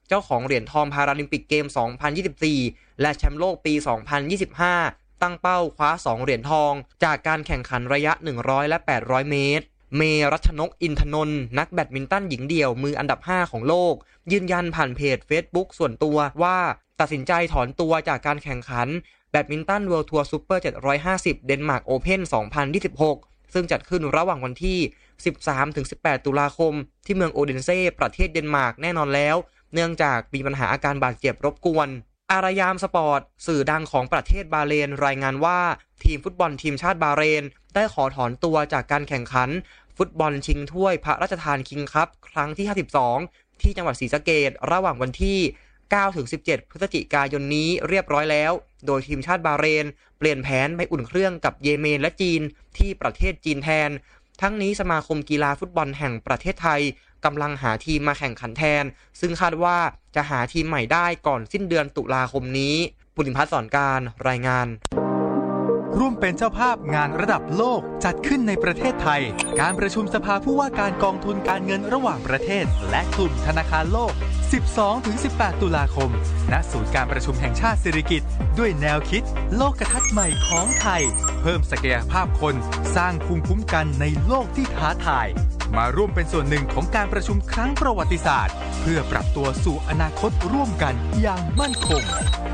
เจ้าของเหรียญทองพาราลิมปิกเกม 2024 และแชมป์โลกปี 2025 ตั้งเป้าคว้า 2 เหรียญทองจากการแข่งขันระยะ 100 และ 800 เมตร เมรัชนก อินทนนท์นักแบดมินตันหญิงเดี่ยวมืออันดับ 5 ของโลกยืนยันผ่านเพจ Facebook ส่วนตัวว่าตัดสินใจถอนตัวจากการแข่งขันแบดมินตัน World Tour Super 750 เดนมาร์กโอเพ่น 2026 ซึ่งจัดขึ้นระหว่างวันที่ 13-18 ตุลาคมที่เมืองโอเดนเซ่ประเทศเดนมาร์กแน่นอนแล้วเนื่องจากมีปัญหาอาการบาดเจ็บรบกวนอารยามสปอร์ตสื่อดังของประเทศบาห์เรนรายงานว่าทีมฟุตบอลทีมชาติบาห์เรนได้ขอถอนตัวจากการแข่งขันฟุตบอลชิงถ้วยพระราชทานคิงส์คัพครั้งที่ 52 ที่จังหวัดศรีสะเกษระหว่างวันที่ 9-17 พฤศจิกายนนี้เรียบร้อยแล้วโดยทีมชาติบาห์เรนเปลี่ยนแผนไปอุ่นเครื่องกับเยเมนและจีนที่ประเทศจีนแทนทั้งนี้สมาคมกีฬาฟุตบอลแห่งประเทศไทยกำลังหาทีมมาแข่งขันแทนซึ่งคาดว่าจะหาทีมใหม่ได้ก่อนสิ้นเดือนตุลาคมนี้ปุณิพัฒน์ สอนการรายงานร่วมเป็นเจ้าภาพงานระดับโลกจัดขึ้นในประเทศไทยการประชุมสภาผู้ว่าการกองทุนการเงินระหว่างประเทศและกลุ่มธนาคารโลก 12-18 ตุลาคมณศูนย์การประชุมแห่งชาติสิริกิติ์ด้วยแนวคิดโลกทัศน์ใหม่ของไทยเพิ่มศักยภาพคนสร้างภูมิคุ้มกันในโลกที่ท้าทายมาร่วมเป็นส่วนหนึ่งของการประชุมครั้งประวัติศาสตร์เพื่อปรับตัวสู่อนาคตร่วมกันอย่างมั่นคง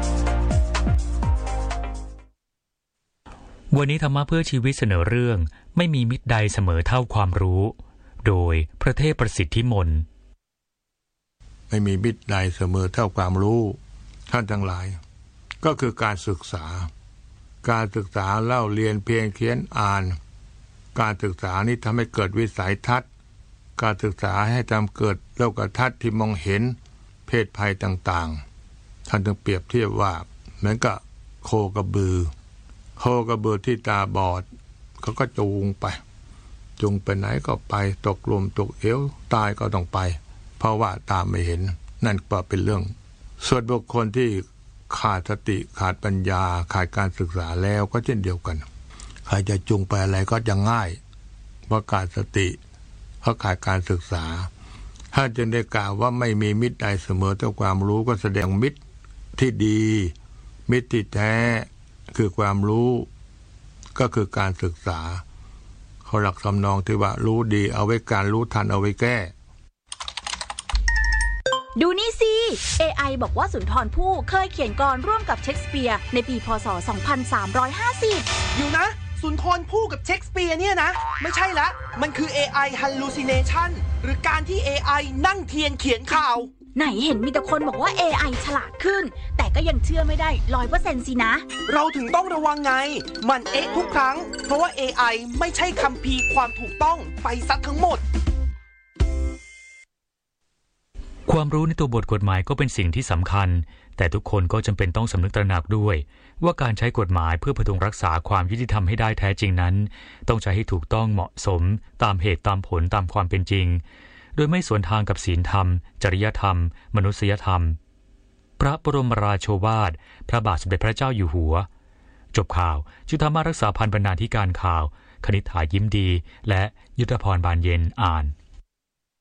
วันนี้ธรรมะเพื่อชีวิตเสนอเรื่องไม่มีมิตรใดเสมอเท่าความรู้โดยพระเทพประสิทธิมนต์ไม่มีมิตรใดเสมอเท่าความรู้ท่านทั้งหลายก็คือการศึกษาเล่าเรียนเพียงเขียนอ่านการศึกษานี้ทำให้เกิดวิสัยทัศน์การศึกษาให้ทำเกิดโลกทัศน์ที่มองเห็นเพศภัยต่างๆท่านจึงเปรียบเทียบว่าเหมือนกับโคกระบือที่ตาบอดเขาก็จูงไปไหนก็ไปตกลมตกเหวตายก็ต้องไปเพราะว่าตาไม่เห็นนั่นก็เป็นเรื่องส่วนบุคคลที่ขาดสติขาดปัญญาขาดการศึกษาแล้วก็เช่นเดียวกันใครจะจูงไปอะไรก็จะง่ายเพราะขาดสติเพราะขาดการศึกษาถ้าจึงได้กล่าวว่าไม่มีมิตรใดเสมอเท่าความรู้ก็แสดงมิตรที่ดีมิตรที่แท้คือความรู้ก็คือการศึกษาเขาหลักสำนองที่ว่ารู้ดีเอาไว้การรู้ทันเอาไว้แก้ดูนี่สิ AI บอกว่าสุนทรภู่เคยเขียนกลร่วมกับเชคสเปียร์ในปีพ.ศ. 2350 อยู่นะสุนทรภู่กับเชคสเปียร์เนี่ยนะไม่ใช่ละมันคือ AI hallucination หรือการที่ AI นั่งเทียนเขียนข่าวไหนเห็นมีแต่คนบอกว่า AI ฉลาดขึ้นแต่ก็ยังเชื่อไม่ได้ 100% สินะเราถึงต้องระวังไงมันทุกครั้งเพราะว่า AI ไม่ใช่คัมภีร์ความถูกต้องไปซะทั้งหมดความรู้ในตัวบทกฎหมายก็เป็นสิ่งที่สำคัญแต่ทุกคนก็จำเป็นต้องสำนึกตระหนักด้วยว่าการใช้กฎหมายเพื่อพดุงรักษาความยุติธรรมให้ได้แท้จริงนั้นต้องใช้ให้ถูกต้องเหมาะสมตามเหตุตามผลตามความเป็นจริงโดยไม่สวนทางกับศีลธรรมจริยธรรมมนุษยธรรมพระบรมราโชวาทพระบาทสมเด็จพระเจ้าอยู่หัวจบข่าวจุฑามารักษาพันธ์บรรณาธิการข่าวคณิษฐายิ้มดีและยุทธพรบานเย็นอ่าน